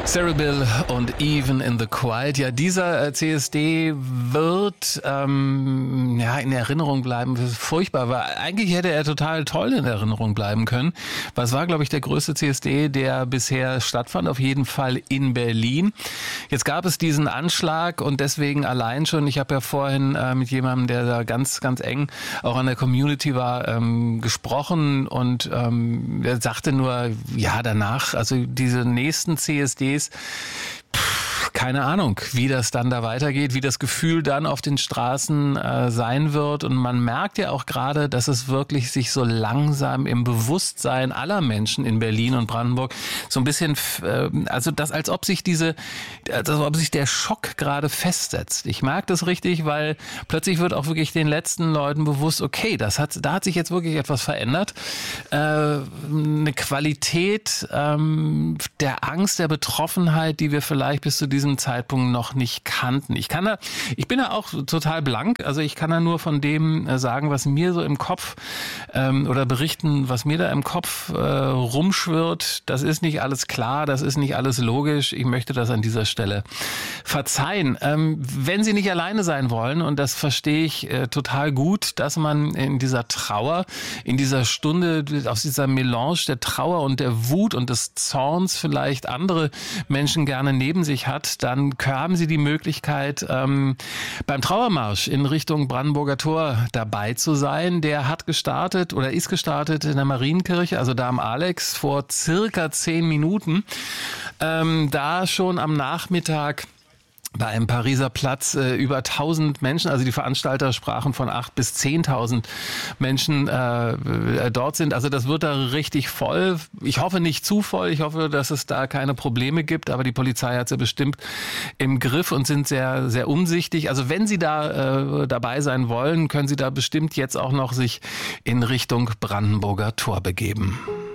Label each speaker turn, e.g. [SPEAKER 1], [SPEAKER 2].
[SPEAKER 1] Cerebral und Even in the Quiet. Ja, dieser CSD wird in Erinnerung bleiben. Furchtbar, weil eigentlich hätte er total toll in Erinnerung bleiben können. Was war, glaube ich, der größte CSD, der bisher stattfand, auf jeden Fall in Berlin. Jetzt gab es diesen Anschlag und deswegen allein schon, ich habe ja vorhin mit jemandem, der da ganz, ganz eng auch an der Community war, gesprochen und er sagte nur, ja, danach, also diese nächsten CSDs, keine Ahnung, wie das dann da weitergeht, wie das Gefühl dann auf den Straßen sein wird. Und man merkt ja auch gerade, dass es wirklich sich so langsam im Bewusstsein aller Menschen in Berlin und Brandenburg so ein bisschen, als ob sich der Schock gerade festsetzt. Ich merke das richtig, weil plötzlich wird auch wirklich den letzten Leuten bewusst, okay, da hat sich jetzt wirklich etwas verändert. Eine Qualität der Angst, der Betroffenheit, die wir vielleicht bis zu diesem Zeitpunkt noch nicht kannten. Ich bin da auch total blank, also ich kann da nur von dem sagen, was mir so im Kopf oder berichten, was mir da im Kopf rumschwirrt. Das ist nicht alles klar, das ist nicht alles logisch. Ich möchte das an dieser Stelle verzeihen. Wenn Sie nicht alleine sein wollen, und das verstehe ich total gut, dass man in dieser Trauer, in dieser Stunde, aus dieser Melange der Trauer und der Wut und des Zorns vielleicht andere Menschen gerne neben sich hat, dann haben Sie die Möglichkeit, beim Trauermarsch in Richtung Brandenburger Tor dabei zu sein. Der hat gestartet oder ist gestartet in der Marienkirche, also da am Alex, vor circa 10 Minuten. Da schon am Nachmittag bei einem Pariser Platz über 1000 Menschen, also die Veranstalter sprachen von 8.000 bis 10.000 Menschen dort sind. Also das wird da richtig voll. Ich hoffe nicht zu voll. Ich hoffe, dass es da keine Probleme gibt. Aber die Polizei hat es ja bestimmt im Griff und sind sehr, sehr umsichtig. Also wenn Sie da dabei sein wollen, können Sie da bestimmt jetzt auch noch sich in Richtung Brandenburger Tor begeben.